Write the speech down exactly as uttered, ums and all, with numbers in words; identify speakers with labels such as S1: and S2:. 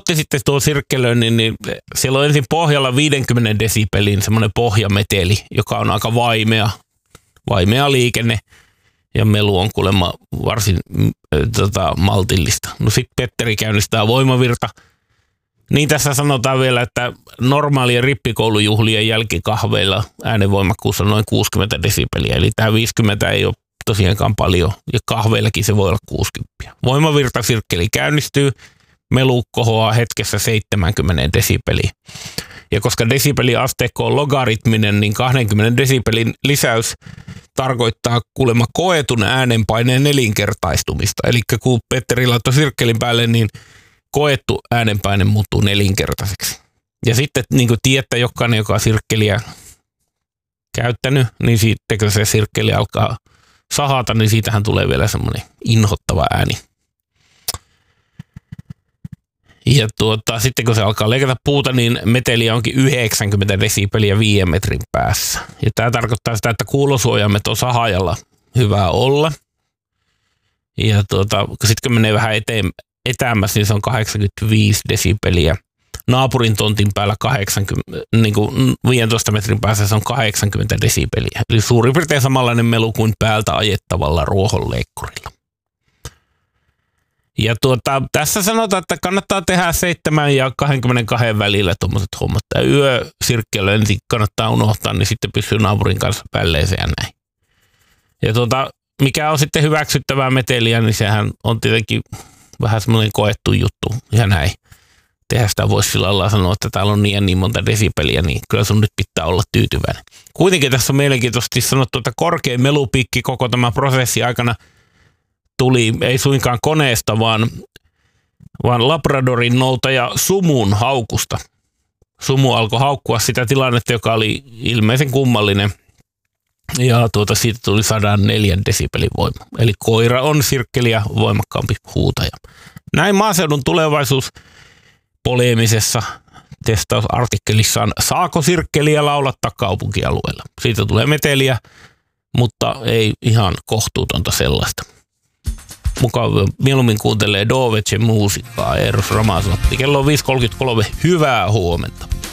S1: otti sitten tuo sirkkelöinnin, niin siellä on ensin pohjalla viidenkymmenen desibelin semmoinen pohjameteli, joka on aika vaimea, vaimea liikenne ja melu on kuulemma varsin äh, tota, maltillista. No sitten Petteri käynnistää voimavirta. Niin tässä sanotaan vielä, että normaalien rippikoulujuhlien jälkikahveilla äänenvoimakkuus on noin kuusikymmentä desibeliä, eli tämä viisikymmentä ei ole tosiaankaan paljon, ja kahveillakin se voi olla kuusikymmentä. Voimavirta sirkkeli käynnistyy, melu kohoaa hetkessä seitsemänkymmentä desibeliä. Ja koska desibeliasteikko on logaritminen, niin kaksikymmentä desibelin lisäys tarkoittaa kuulemma koetun äänenpaineen nelinkertaistumista. Eli kun Petteri laittoi sirkkelin päälle, niin koettu äänenpaine muuttuu nelinkertaiseksi. Ja sitten niin kuin tiedätte, jokainen, joka on sirkkeliä käyttänyt, niin sitten kun se sirkkeli alkaa sahata, niin siitähän tulee vielä semmoinen inhottava ääni. Ja tuota, sitten kun se alkaa leikata puuta, niin meteliä onkin yhdeksänkymmentä desibeliä viiden metrin päässä. Ja tämä tarkoittaa sitä, että kuulosuojaimet on sahajalla hyvä olla. Ja tuota, sitten kun menee vähän eteen, etäämmässä, niin se on kahdeksankymmentäviisi desibeliä. Naapurin tontin päällä kahdeksankymmentä, niin kuin viidentoista metrin päässä se on kahdeksankymmentä desibeliä. Eli suurin piirtein samanlainen melu kuin päältä ajettavalla ruohonleikkurilla. Ja tuota, tässä sanotaan, että kannattaa tehdä seitsemän ja kaksikymmentäkaksi välillä tuommoiset hommat. Tämä yösirkkelöinti kannattaa unohtaa, niin sitten pysyy naapurin kanssa pälleeseen ja näin. Ja tuota, mikä on sitten hyväksyttävää meteliä, niin sehän on tietenkin vähän semmoinen koettu juttu ja näin. Tehdään sitä voisi sillä lailla sanoa, että täällä on niin ja niin monta desibeliä, niin kyllä sun nyt pitää olla tyytyväinen. Kuitenkin tässä on mielenkiintoisesti sanottu, että korkein melupiikki koko tämän prosessin aikana tuli ei suinkaan koneesta, vaan, vaan Labradorin noutaja Sumun haukusta. Sumu alkoi haukkua sitä tilannetta, joka oli ilmeisen kummallinen. Ja tuota, siitä tuli sata neljä desibelin voima. Eli koira on sirkkeliä voimakkaampi huutaja. Näin maaseudun tulevaisuus poleemisessa testausartikkelissaan saako sirkkeliä laulattaa kaupunkialueella. Siitä tulee meteliä, mutta ei ihan kohtuutonta sellaista. Mukava mieluummin kuuntelee Dovece musiikkaa Eros Ramazzotti. Kello on viisi kolmekymmentäkolme. Hyvää huomenta.